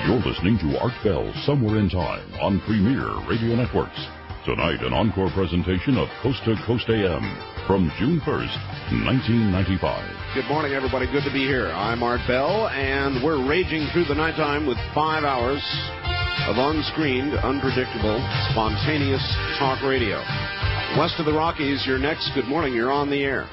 You're listening to Art Bell Somewhere in Time on Premier Radio Networks. Tonight, an encore presentation of Coast to Coast AM from June 1st, 1995. Good morning, everybody. Good to be here. I'm Art Bell, and we're raging through the nighttime with 5 hours of unscreened, unpredictable, spontaneous talk radio. West of the Rockies, you're next. Good morning. You're on the air.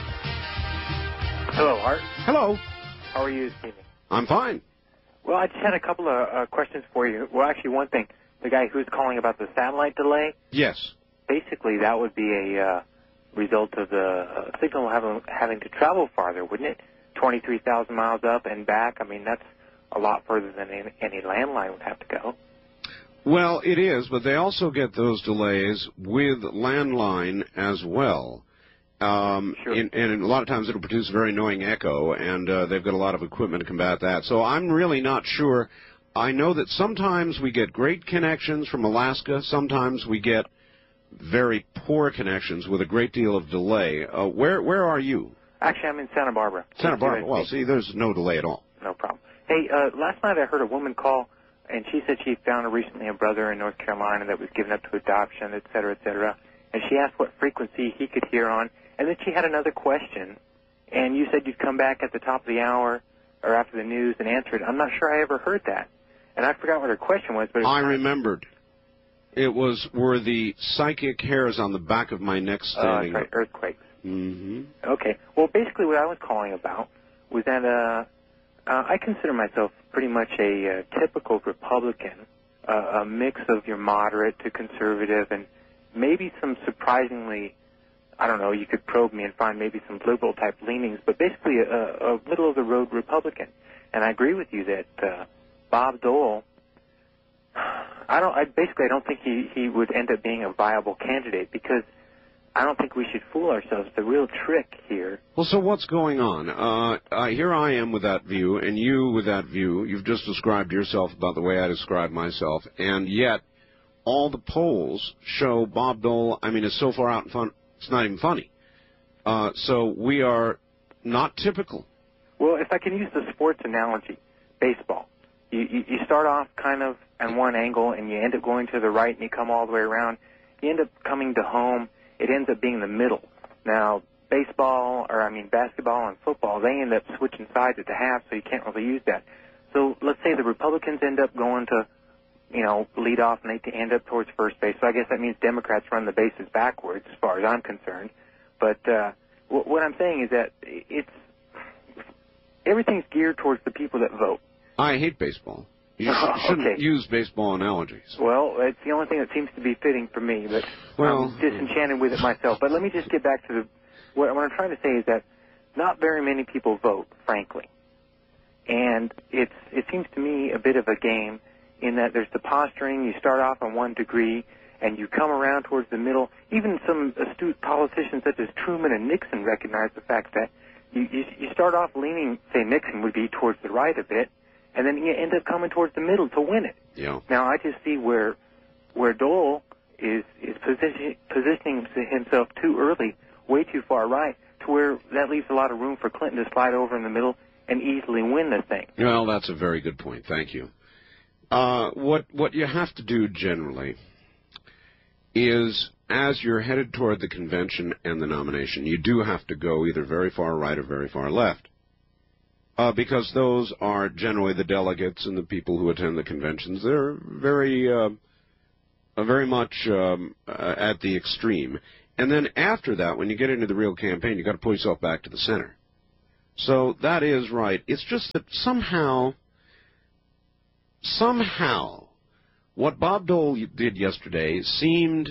Hello, Art. Hello. How are you this evening? I'm fine. Well, I just had a couple of questions for you. Well, actually, one thing. The guy who's calling about the satellite delay, Yes. basically that would be a result of the signal having to travel farther, wouldn't it? 23,000 miles up and back. I mean, that's a lot further than any landline would have to go. Well, it is, but they also get those delays with landline as well. Sure. And a lot of times it'll produce a very annoying echo, and they've got a lot of equipment to combat that. So I'm really not sure. I know that sometimes we get great connections from Alaska. Sometimes we get very poor connections with a great deal of delay. Where are you? Actually, I'm in Santa Barbara. Santa Barbara. Well, see, there's no delay at all. No problem. Hey, last night I heard a woman call, and she said she found recently a brother in North Carolina that was given up to adoption, et cetera, et cetera. And she asked what frequency he could hear on. And then she had another question, and you said you'd come back at the top of the hour or after the news and answer it. I'm not sure I ever heard that. And I forgot what her question was. But I remembered. It was, were the psychic hairs on the back of my neck standing? That's right, earthquakes. Mm-hmm. Okay. Well, basically what I was calling about was that I consider myself pretty much a typical Republican, a mix of your moderate to conservative and maybe some surprisingly, I don't know, you could probe me and find maybe some liberal-type leanings, but basically a middle-of-the-road Republican. And I agree with you that Bob Dole, I don't think he would end up being a viable candidate because I don't think we should fool ourselves. The real trick here. Well, so what's going on? Here I am with that view, and you with that view. You've just described yourself about the way I describe myself, and yet all the polls show Bob Dole, I mean, is so far out in front, it's not even funny. So we are not typical. Well, if I can use the sports analogy, baseball. You start off kind of at one angle, and you end up going to the right, and you come all the way around. You end up coming to home. It ends up being the middle. Now, basketball and football, they end up switching sides at the half, so you can't really use that. So let's say the Republicans end up going to, lead off, and they end up towards first base. So I guess that means Democrats run the bases backwards, as far as I'm concerned. But what I'm saying is that everything's geared towards the people that vote. I hate baseball. You shouldn't use baseball analogies. Well, it's the only thing that seems to be fitting for me, but I'm disenchanted with it myself. But let me just get back to what I'm trying to say is that not very many people vote, frankly. And it seems to me a bit of a game in that there's the posturing. You start off on 1 degree, and you come around towards the middle. Even some astute politicians such as Truman and Nixon recognize the fact that you start off leaning, say Nixon would be towards the right a bit, and then you end up coming towards the middle to win it. Yeah. Now, I just see where Dole is positioning himself too early, way too far right, to where that leaves a lot of room for Clinton to slide over in the middle and easily win the thing. Well, that's a very good point. Thank you. What you have to do generally is, as you're headed toward the convention and the nomination, you do have to go either very far right or very far left. Because those are generally the delegates and the people who attend the conventions. They're very much at the extreme. And then after that, when you get into the real campaign, you've got to pull yourself back to the center. So that is right. It's just that somehow, what Bob Dole did yesterday seemed...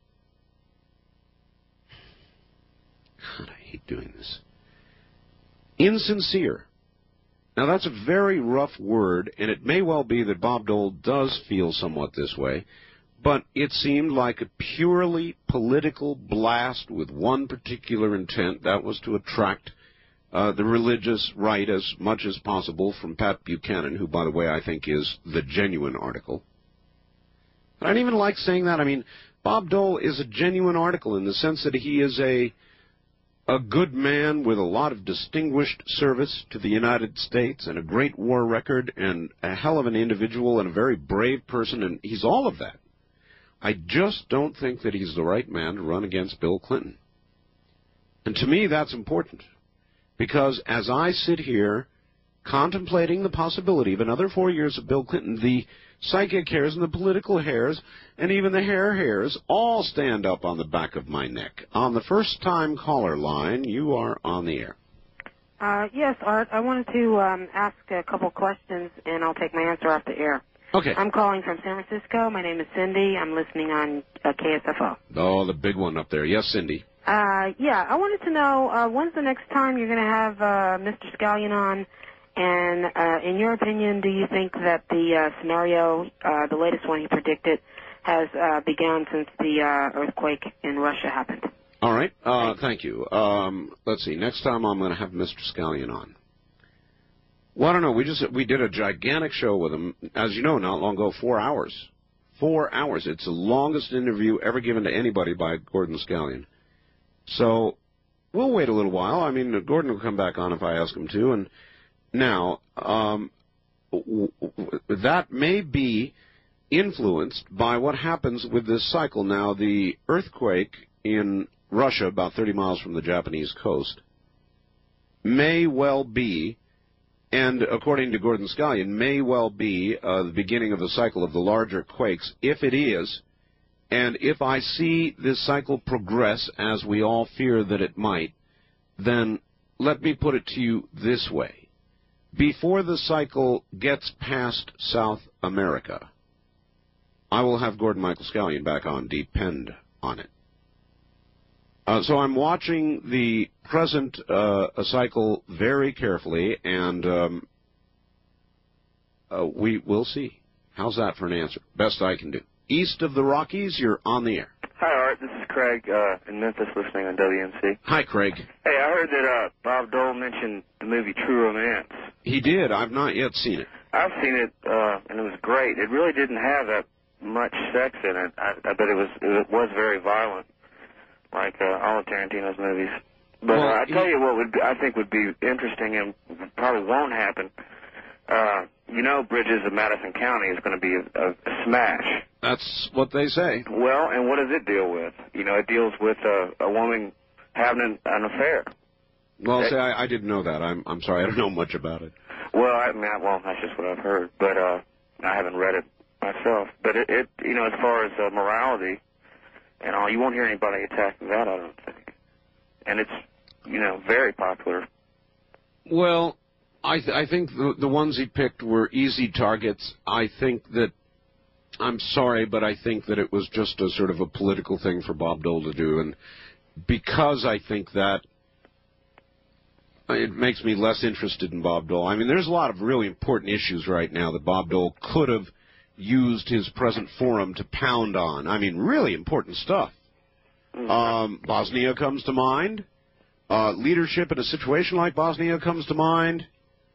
God, I hate doing this. Insincere. Now, that's a very rough word, and it may well be that Bob Dole does feel somewhat this way, but it seemed like a purely political blast with one particular intent. That was to attract the religious right as much as possible from Pat Buchanan, who, by the way, I think is the genuine article. I don't even like saying that. I mean, Bob Dole is a genuine article in the sense that he is a a good man with a lot of distinguished service to the United States and a great war record and a hell of an individual and a very brave person, and he's all of that. I just don't think that he's the right man to run against Bill Clinton. And to me, that's important, because as I sit here contemplating the possibility of another 4 years of Bill Clinton, the psychic hairs and the political hairs and even the hair hairs all stand up on the back of my neck. On the first-time caller line, you are on the air. Yes, Art. I wanted to ask a couple questions, and I'll take my answer off the air. Okay. I'm calling from San Francisco. My name is Cindy. I'm listening on KSFO. Oh, the big one up there. Yes, Cindy. Yeah, I wanted to know, when's the next time you're going to have Mr. Scallion on? And in your opinion, do you think that the scenario, the latest one he predicted, has begun since the earthquake in Russia happened? All right. Thank you. Let's see. Next time I'm going to have Mr. Scallion on. Well, I don't know. We did a gigantic show with him, as you know, not long ago, 4 hours. 4 hours. It's the longest interview ever given to anybody by Gordon Scallion. So we'll wait a little while. I mean, Gordon will come back on if I ask him to. And now, that may be influenced by what happens with this cycle. Now, the earthquake in Russia, about 30 miles from the Japanese coast, may well be, and according to Gordon Scallion, may well be the beginning of the cycle of the larger quakes. If it is, and if I see this cycle progress as we all fear that it might, then let me put it to you this way. Before the cycle gets past South America, I will have Gordon Michael Scallion back on. Depend on it. So I'm watching the present cycle very carefully, and we will see. How's that for an answer? Best I can do. East of the Rockies, you're on the air. Hi, Art. This is Craig in Memphis listening on WNC. Hi, Craig. Hey, I heard that Bob Dole mentioned the movie True Romance. He did. I've not yet seen it. I've seen it, and it was great. It really didn't have that much sex in it, but it was very violent, like all of Tarantino's movies. But Well, I tell you what I think would be interesting and probably won't happen. Bridges of Madison County is going to be a smash. That's what they say. Well, and what does it deal with? It deals with a woman having an affair. Well, say I didn't know that. I'm sorry. I don't know much about it. Well, that's just what I've heard, but I haven't read it myself. But it as far as morality and all, you won't hear anybody attacking that, I don't think. And it's, very popular. Well, I think the ones he picked were easy targets. I think that, I'm sorry, but I think that it was just a sort of a political thing for Bob Dole to do. And because I think that, it makes me less interested in Bob Dole. I mean, there's a lot of really important issues right now that Bob Dole could have used his present forum to pound on. I mean, really important stuff. Bosnia comes to mind. Leadership in a situation like Bosnia comes to mind.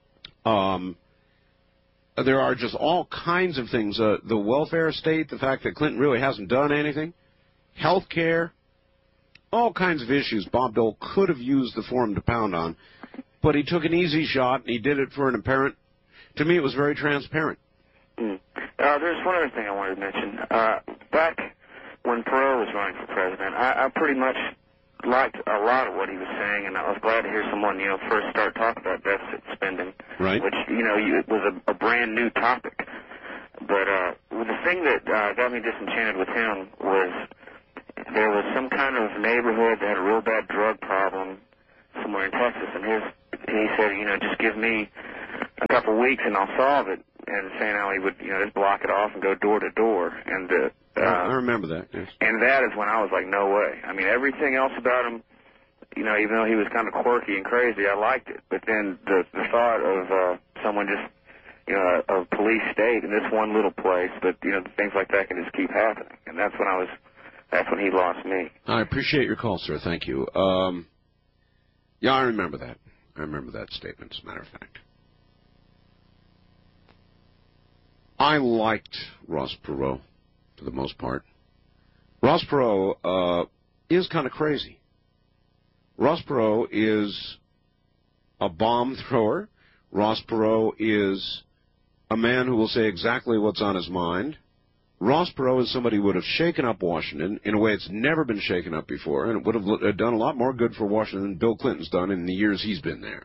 There are just all kinds of things. The welfare state, the fact that Clinton really hasn't done anything, health care, all kinds of issues Bob Dole could have used the forum to pound on. But he took an easy shot, and he did it for an apparent, to me it was very transparent. There's one other thing I wanted to mention. Back when Perot was running for president, I pretty much liked a lot of what he was saying, and I was glad to hear someone, first start talking about deficit spending, right? Which, it was a brand new topic. But the thing that got me disenchanted with him was there was some kind of neighborhood that had a real bad drug problem somewhere in Texas, and he said, just give me a couple weeks and I'll solve it, and saying how he would, just block it off and go door to door, and I remember that, yes. And that is when I was like, no way. I mean, everything else about him, even though he was kind of quirky and crazy, I liked it. But then the thought of someone just, a police state in this one little place, but, things like that can just keep happening. And that's when he lost me. I appreciate your call, sir. Thank you. Yeah, I remember that. I remember that statement, as a matter of fact. I liked Ross Perot, for the most part. Ross Perot is kind of crazy. Ross Perot is a bomb thrower. Ross Perot is a man who will say exactly what's on his mind. Ross Perot is somebody who would have shaken up Washington in a way it's never been shaken up before, and it would have done a lot more good for Washington than Bill Clinton's done in the years he's been there.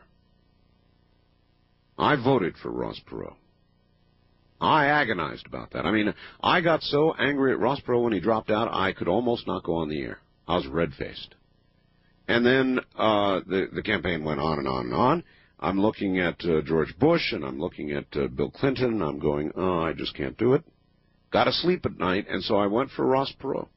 I voted for Ross Perot. I agonized about that. I mean, I got so angry at Ross Perot when he dropped out, I could almost not go on the air. I was red-faced. And then the campaign went on and on and on. I'm looking at George Bush, and I'm looking at Bill Clinton, and I'm going, oh, I just can't do it. Got to sleep at night, and so I went for Ross Perot.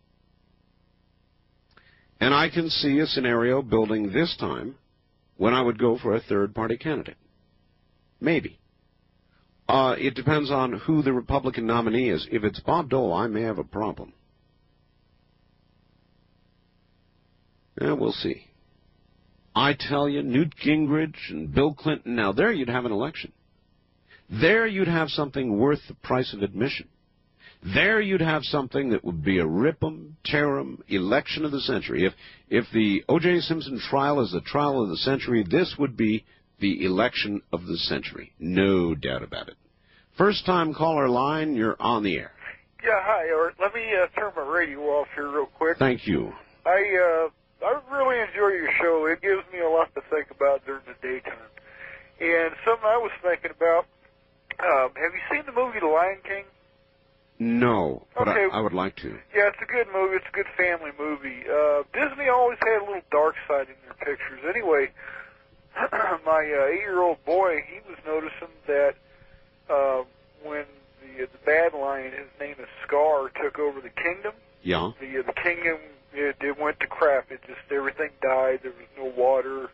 And I can see a scenario building this time when I would go for a third-party candidate. Maybe. It depends on who the Republican nominee is. If it's Bob Dole, I may have a problem. Yeah, we'll see. I tell you, Newt Gingrich and Bill Clinton, now there you'd have an election. There you'd have something worth the price of admission. There you'd have something that would be a rip-em, tear-em election of the century. If the O.J. Simpson trial is the trial of the century, this would be the election of the century. No doubt about it. First-time caller line, you're on the air. Yeah, hi, Art. Let me turn my radio off here real quick. Thank you. I really enjoy your show. It gives me a lot to think about during the daytime. And something I was thinking about, have you seen the movie The Lion King? No, but okay. I would like to. Yeah, it's a good movie. It's a good family movie. Disney always had a little dark side in their pictures. Anyway, my 8-year-old boy, he was noticing that when the bad lion, his name is Scar, took over the kingdom. Yeah. The kingdom, it went to crap. It just, everything died. There was no water.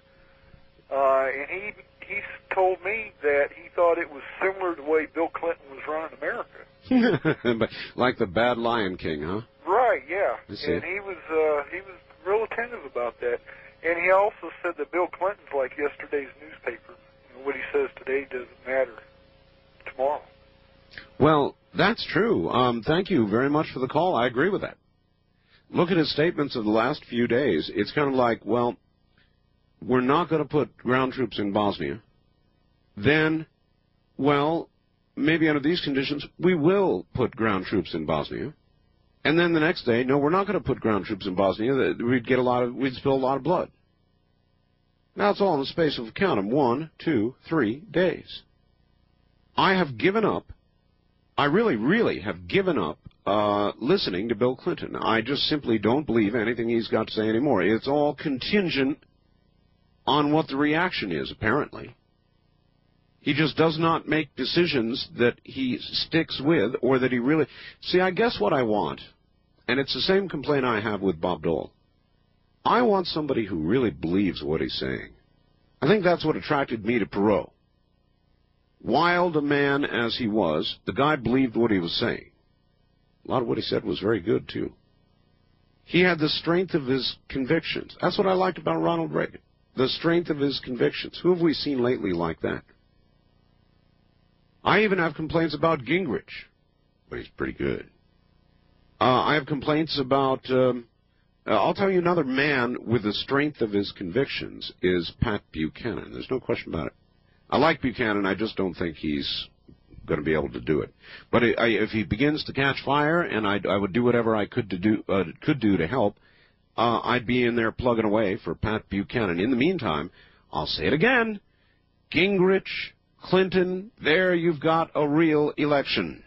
And he told me that he thought it was similar to the way Bill Clinton was running America. But like the bad Lion King, huh? Right, yeah. See. And he was real attentive about that. And he also said that Bill Clinton's like yesterday's newspaper. And what he says today doesn't matter tomorrow. Well, that's true. Thank you very much for the call. I agree with that. Look at his statements of the last few days. It's kind of like, well, we're not going to put ground troops in Bosnia. Then, well, maybe under these conditions, we will put ground troops in Bosnia. And then the next day, no, we're not going to put ground troops in Bosnia. We'd spill a lot of blood. Now it's all in the space of, count them, 1, 2, 3 days. I have given up. I really, really have given up listening to Bill Clinton. I just simply don't believe anything he's got to say anymore. It's all contingent on what the reaction is, apparently. He just does not make decisions that he sticks with or that he really... See, I guess what I want, and it's the same complaint I have with Bob Dole, I want somebody who really believes what he's saying. I think that's what attracted me to Perot. Wild a man as he was, the guy believed what he was saying. A lot of what he said was very good, too. He had the strength of his convictions. That's what I liked about Ronald Reagan, the strength of his convictions. Who have we seen lately like that? I even have complaints about Gingrich, but he's pretty good. I have complaints about, I'll tell you another man with the strength of his convictions is Pat Buchanan. There's no question about it. I like Buchanan, I just don't think he's going to be able to do it. But if he begins to catch fire, and I would do whatever I could do to help, I'd be in there plugging away for Pat Buchanan. In the meantime, I'll say it again, Gingrich, Clinton, there you've got a real election.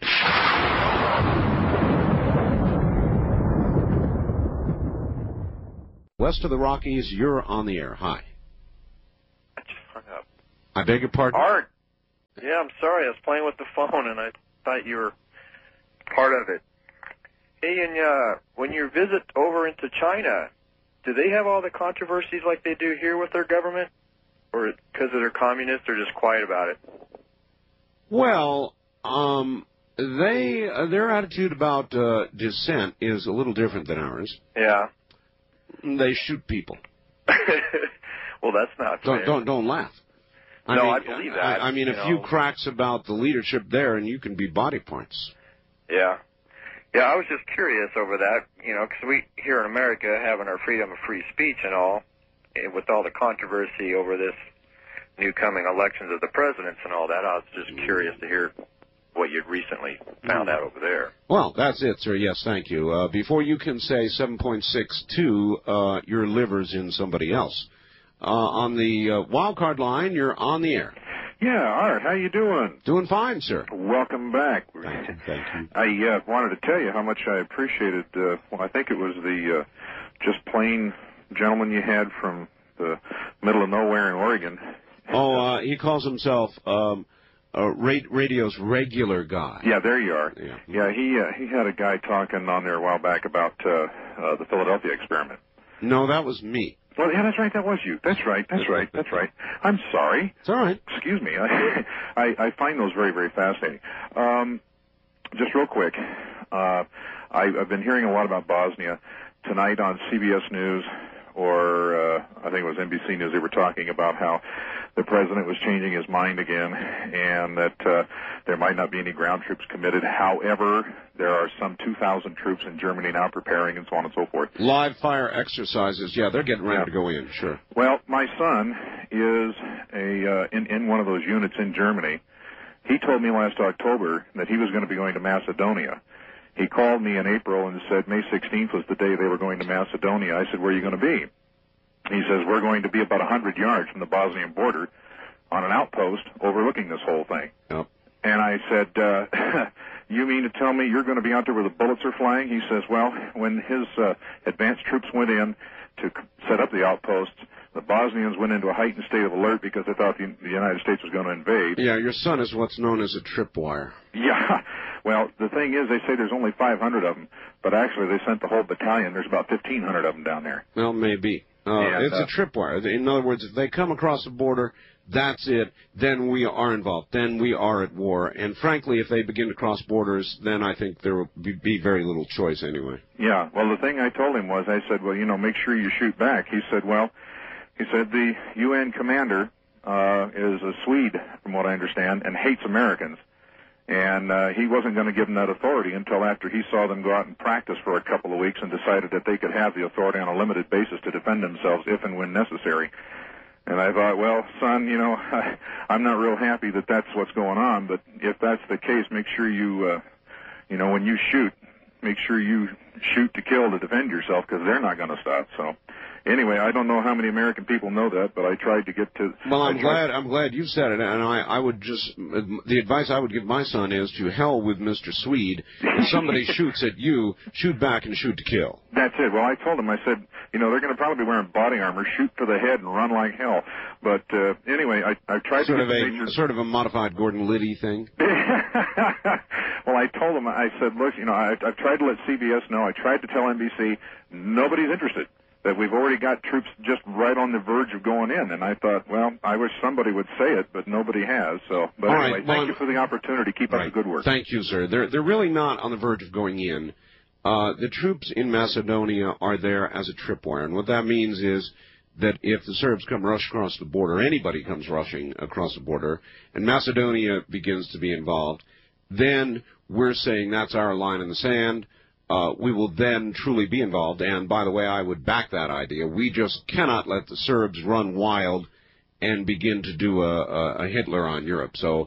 West of the Rockies, you're on the air. Hi. I just hung up. I beg your pardon? Art. Yeah, I'm sorry. I was playing with the phone, and I thought you were part of it. Hey, and when you visit over into China, do they have all the controversies like they do here with their government? Or because they're communists, they're just quiet about it? Well, their attitude about dissent is a little different than ours. Yeah. They shoot people. Well, that's not fair. Don't laugh. I believe that. I mean, a few cracks about the leadership there, and you can be body points. Yeah. Yeah, I was just curious over that, because we here in America having our freedom of free speech and all, with all the controversy over this new coming elections of the presidents and all that, I was just curious to hear what you'd recently found out over there. Well, that's it, sir. Yes, thank you. Before you can say 7.62, your liver's in somebody else. On the wild card line, you're on the air. Yeah, Art, how you doing? Doing fine, sir. Welcome back. Thank you. I wanted to tell you how much I appreciated, I think it was the just plain gentleman you had from the middle of nowhere in Oregon. Oh, he calls himself radio's regular guy. Yeah, there you are. Yeah, he had a guy talking on there a while back about the Philadelphia experiment. No, that was me. Well, yeah, that's right. That was you. That's right. I'm sorry. It's all right. Excuse me. I find those very, very fascinating. Just real quick, I've been hearing a lot about Bosnia. Tonight on CBS News, or I think it was NBC News, they were talking about how the president was changing his mind again, and that there might not be any ground troops committed. However, there are some 2,000 troops in Germany now preparing, and so on and so forth. Live fire exercises. Yeah, they're getting ready to go in. Sure. Well, my son is in one of those units in Germany. He told me last October that he was going to be going to Macedonia. He called me in April and said May 16th was the day they were going to Macedonia. I said, where are you going to be? He says, we're going to be about 100 yards from the Bosnian border on an outpost overlooking this whole thing. Yep. And I said, you mean to tell me you're going to be out there where the bullets are flying? He says, well, when his advanced troops went in to set up the outposts, the Bosnians went into a heightened state of alert because they thought the United States was going to invade. Yeah, your son is what's known as a tripwire. Yeah. Well, the thing is, they say there's only 500 of them, but actually they sent the whole battalion. There's about 1,500 of them down there. Well, maybe. It's a tripwire. In other words, if they come across the border, that's it. Then we are involved. Then we are at war. And frankly, if they begin to cross borders, then I think there will be very little choice anyway. Yeah. Well, the thing I told him was, I said, well, make sure you shoot back. He said, the UN commander is a Swede, from what I understand, and hates Americans. And he wasn't going to give them that authority until after he saw them go out and practice for a couple of weeks and decided that they could have the authority on a limited basis to defend themselves if and when necessary. And I thought, well, son, I'm not real happy that that's what's going on, but if that's the case, make sure you, when you shoot, make sure you shoot to kill to defend yourself, because they're not going to stop. So anyway, I don't know how many American people know that, but I tried to get to... Well, I'm glad you said it, and I would just... The advice I would give my son is to hell with Mr. Swede. If somebody shoots at you, shoot back and shoot to kill. That's it. Well, I told him, I said, they're going to probably be wearing body armor, shoot for the head, and run like hell. But anyway, I tried to get sort of a modified Gordon Liddy thing? Well, I told him, I said, look, I've tried to let CBS know. I tried to tell NBC. Nobody's interested. That we've already got troops just right on the verge of going in. And I thought, well, I wish somebody would say it, but nobody has. So, but all anyway, right, thank you for the opportunity. Keep up the good work. Thank you, sir. They're really not on the verge of going in. The troops in Macedonia are there as a tripwire. And what that means is that if the Serbs come rush across the border, anybody comes rushing across the border, and Macedonia begins to be involved, then we're saying that's our line in the sand. We will then truly be involved. And, by the way, I would back that idea. We just cannot let the Serbs run wild and begin to do a Hitler on Europe. So,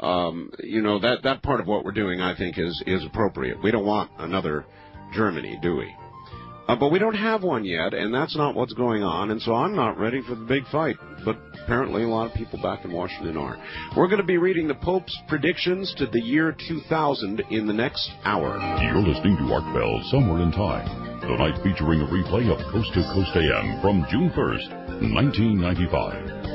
that part of what we're doing, I think, is appropriate. We don't want another Germany, do we? But we don't have one yet, and that's not what's going on, and so I'm not ready for the big fight. But apparently a lot of people back in Washington are. We're going to be reading the Pope's predictions to the year 2000 in the next hour. You're listening to Art Bell, Somewhere in Time, tonight featuring a replay of Coast to Coast AM from June 1st, 1995.